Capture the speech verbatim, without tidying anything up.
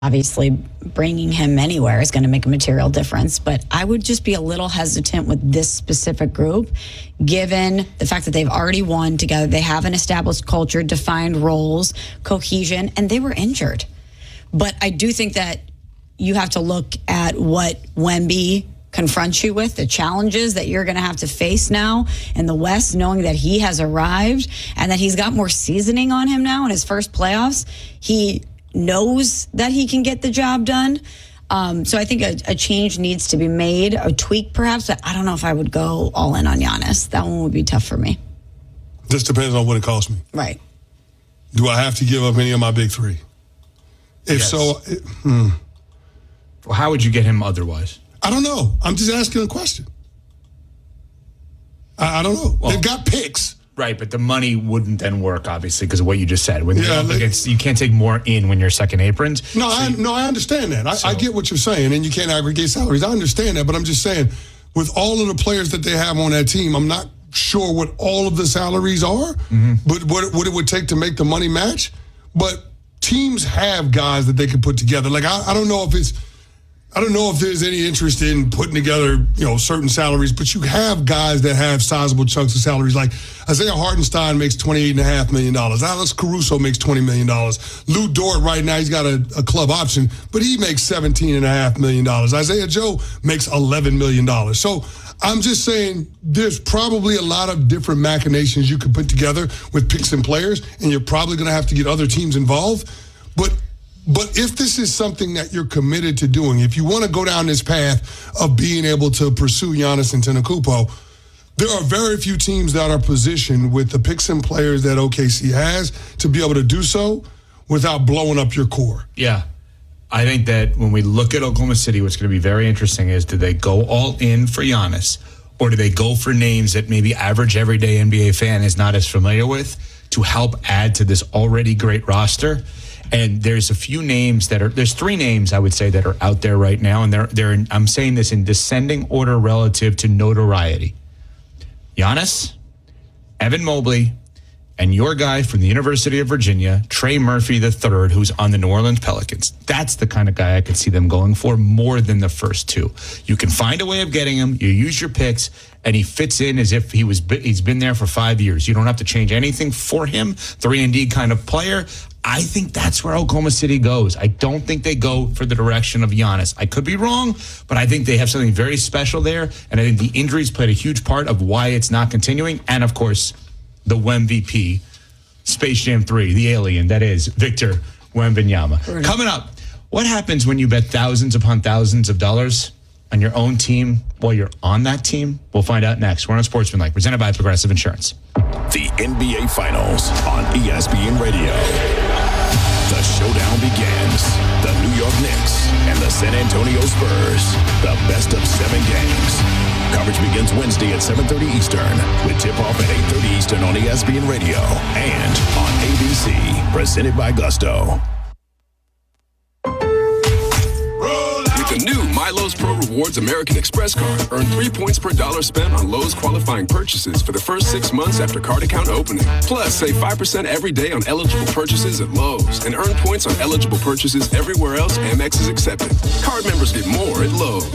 Obviously, bringing him anywhere is going to make a material difference, but I would just be a little hesitant with this specific group, given the fact that they've already won together. They have an established culture, defined roles, cohesion, and they were injured. But I do think that you have to look at what Wemby confronts you with, the challenges that you're going to have to face now in the West, knowing that he has arrived and that he's got more seasoning on him now in his first playoffs. He knows that he can get the job done. Um, so I think a, a change needs to be made, a tweak perhaps, but I don't know if I would go all in on Giannis. That one would be tough for me. Just depends on what it costs me. Right. Do I have to give up any of my big three? If yes. so, it, hmm. Well, how would you get him otherwise? I don't know. I'm just asking a question. I, I don't know. Well, they've got picks. Right, but the money wouldn't then work, obviously, because of what you just said. When yeah, you're up against, you can't take more in when you're second aprons. No, so I, you, no, I understand that. I, so. I get what you're saying, and you can't aggregate salaries. I understand that, but I'm just saying, with all of the players that they have on that team, I'm not sure what all of the salaries are, mm-hmm. but what, what it would take to make the money match. But teams have guys that they can put together. Like, I, I don't know if it's... I don't know if there's any interest in putting together, you know, certain salaries, but you have guys that have sizable chunks of salaries. Like Isaiah Hartenstein makes twenty-eight point five million dollars. Alex Caruso makes twenty million dollars. Lou Dort right now, he's got a, a club option, but he makes seventeen point five million dollars. Isaiah Joe makes eleven million dollars. So I'm just saying there's probably a lot of different machinations you could put together with picks and players, and you're probably going to have to get other teams involved. But But if this is something that you're committed to doing, if you want to go down this path of being able to pursue Giannis Antetokounmpo, there are very few teams that are positioned with the picks and players that O K C has to be able to do so without blowing up your core. Yeah. I think that when we look at Oklahoma City, what's going to be very interesting is, do they go all in for Giannis, or do they go for names that maybe average everyday N B A fan is not as familiar with to help add to this already great roster? And there's a few names that are, there's three names I would say that are out there right now, and they're they're in, I'm saying this in descending order relative to notoriety. Giannis, Evan Mobley, and your guy from the University of Virginia, Trey Murphy the third, who's on the New Orleans Pelicans. That's the kind of guy I could see them going for more than the first two. You can find a way of getting him. You use your picks, and he fits in as if he was he's been there for five years. You don't have to change anything for him. three and D kind of player. I think that's where Oklahoma City goes. I don't think they go for the direction of Giannis. I could be wrong, but I think they have something very special there, and I think the injuries played a huge part of why it's not continuing. And, of course, the W E M V P, Space Jam three, the alien, that is Victor Wembanyama. Coming up, what happens when you bet thousands upon thousands of dollars on your own team while you're on that team? We'll find out next. We're on Sportsmanlike, presented by Progressive Insurance. The N B A Finals on E S P N Radio. The showdown begins. The New York Knicks and the San Antonio Spurs. The best of seven games. Coverage begins Wednesday at seven thirty Eastern with tip-off at eight thirty Eastern on E S P N Radio and on A B C. Presented by Gusto. The new MyLowe's Pro Rewards American Express card. Earn three points per dollar spent on Lowe's qualifying purchases for the first six months after card account opening. Plus, save five percent every day on eligible purchases at Lowe's and earn points on eligible purchases everywhere else Amex is accepted. Card members get more at Lowe's.